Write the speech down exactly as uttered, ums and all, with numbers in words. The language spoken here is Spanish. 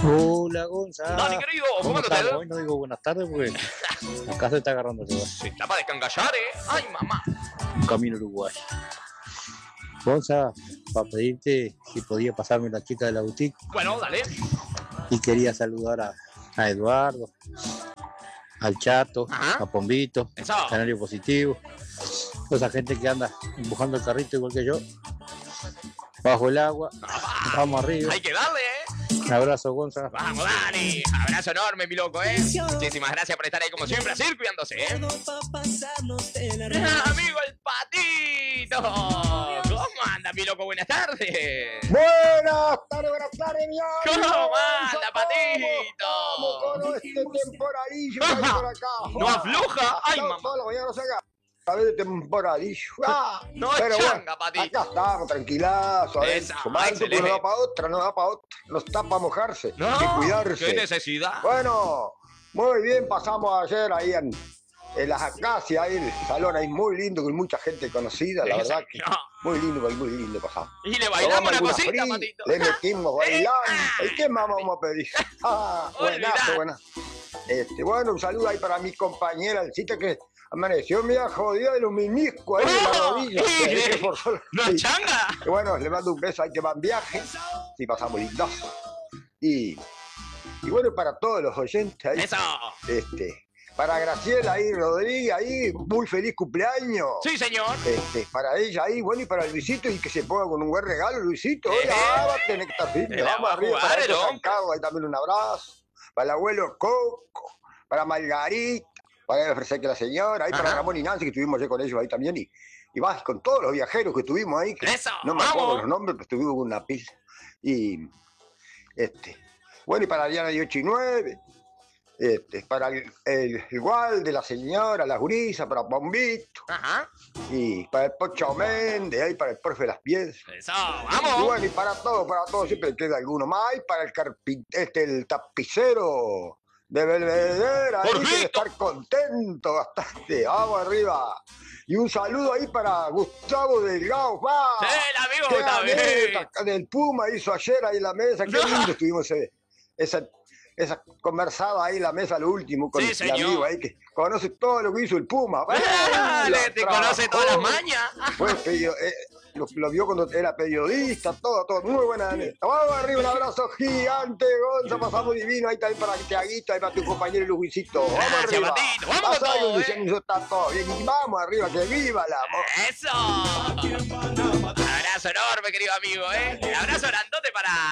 Hola, Gonza. Dale, querido, ¿cómo ¿Cómo estás? estamos? Hoy no digo buenas tardes porque acá se está agarrando todo. Se está para descangallar, ¿eh? Ay, mamá. Camino a Uruguay. Gonza, para pedirte si podía pasarme la chica de la boutique Bueno, dale. y quería saludar a, a Eduardo, al Chato, Ajá. a Pombito, Eso. Canario Positivo, toda esa gente que anda empujando el carrito igual que yo, bajo el agua, Ah, vamos arriba. hay que darle, ¿eh? Un abrazo, Gonza. Vamos, Dani. Abrazo enorme, mi loco, ¿eh? Muchísimas gracias por estar ahí como siempre, así cuidándose, ¿eh? Amigo el Patito. ¿Cómo anda, mi loco? Buenas tardes. Buenas tardes, buenas tardes, mi amigo. ¿Cómo anda, ¿Cómo Patito? estamos con este temporadillo que hay por acá? ¿No afloja? Ay, No, mamá. todos los mañanos acá. A ver, temporadillo. Ah, No pero changa, bueno, Patito. acá estamos, tranquilazo. A ver, Esa, sumando, excelente. uno da para otra, no da para otra. No está para mojarse, No, hay que cuidarse. qué necesidad. Bueno, muy bien, pasamos ayer ahí en, en las acacias, ahí el salón ahí muy lindo, con mucha gente conocida, la Sí, verdad que señor. muy lindo, muy lindo pasamos. Y le bailamos una alguna cosita, free, Patito. le metimos bailando. Ah. ¿Y qué más vamos a pedir? Ah, buenazo, Olvidate. buenazo. Este, bueno, un saludo ahí para mi compañera, el cita que amaneció media jodida de los meniscos ahí de la Oh, rodilla. sí. que ahí que forzó la- ¡No sí. changa! Y bueno, le mando un beso ahí que va en viaje. Sí, pasamos lindo. Y, y bueno, para todos los oyentes ahí. ¡Eso! Este, para Graciela ahí, Rodríguez ahí, muy feliz cumpleaños. Sí, señor. Este, para ella ahí, bueno, y para Luisito, y que se ponga con un buen regalo, Luisito. Eh, Hola, va a tener que estar firme. te la Vamos va a arriba, jugar para el Esto San hombre. Carlos, ahí también un abrazo. Para el abuelo Coco, para Margarita, para ofrecer que la señora, ahí para Ajá. Ramón y Nancy, que estuvimos ayer con ellos ahí también, y, y vas con todos los viajeros que estuvimos ahí, que Eso, no me acuerdo vamos. los nombres, pero estuvimos con una pila. Y, este, bueno, y para Diana de ocho y nueve. Este, para el, el, el Gual de la señora, la Gurisa, para Bombito, Ajá. y para el Pocho Méndez, ahí para el profe de las piedras. Eso, Y vamos. bueno, y para todo, para todo, siempre queda alguno más, y para el carpintero, este, el tapicero de Belvedere, ahí Jorgito. debe estar contento bastante, vamos arriba. Y un saludo ahí para Gustavo Delgado, va. Sí, el amigo Qué también. aneta, del Puma hizo ayer ahí en la mesa, qué No. lindo estuvimos ese, esa, esa conversada ahí en la mesa, lo último, con Sí, el señor. amigo ahí que conoce todo lo que hizo el Puma. Dale, te Trabajó. conoce todas las mañas. Fue perio- eh, lo, lo vio cuando era periodista, todo, todo, muy buena neta. Vamos arriba, un abrazo gigante, Gonza, pasamos divino, ahí también para Tiaguito, ahí para tu compañero Luisito. Vamos Gracias, arriba. Patito, vamos Pasa con algo, todo, Luciano, eh. eso está todo bien. Y vamos arriba, que viva el amor. Eso. Abrazo enorme, querido amigo, ¿eh? Abrazo grandote para